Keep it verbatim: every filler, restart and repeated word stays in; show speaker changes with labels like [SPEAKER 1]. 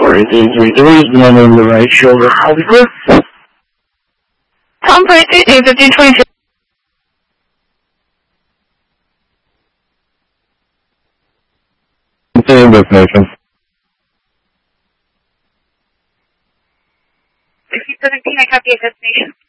[SPEAKER 1] four eight eight three three, one on the right shoulder, Hollywood.
[SPEAKER 2] Tom Price, eight fifteen twenty-two.
[SPEAKER 1] Same destination.
[SPEAKER 2] fifteen seventeen, I copy a destination.